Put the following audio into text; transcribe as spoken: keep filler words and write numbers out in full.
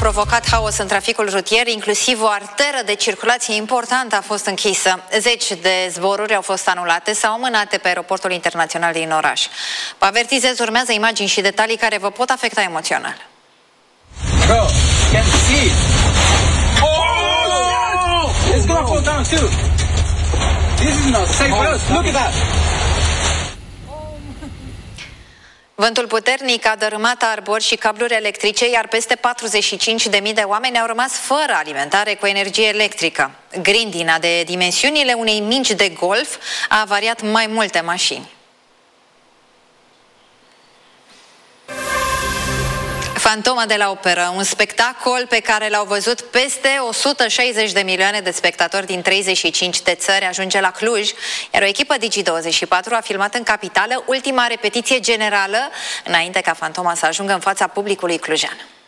provocat haos în traficul rutier, inclusiv o arteră de circulație importantă a fost închisă. Zeci de zboruri au fost anulate sau amânate pe aeroportul internațional din oraș. Vă avertizez, urmează imagini și detalii care vă pot afecta emoțional. Bro, can you see? Oh! It's gonna fall down too. This is not safe for us. Look at that. Vântul puternic a dărâmat arbori și cabluri electrice, iar peste patruzeci și cinci de mii de oameni au rămas fără alimentare cu energie electrică. Grindina de dimensiunile unei mingi de golf a avariat mai multe mașini. Fantoma de la Operă, un spectacol pe care l-au văzut peste o sută șaizeci de milioane de spectatori din treizeci și cinci de țări, ajunge la Cluj, iar o echipă Digi douăzeci și patru a filmat în capitală ultima repetiție generală înainte ca Fantoma să ajungă în fața publicului clujean.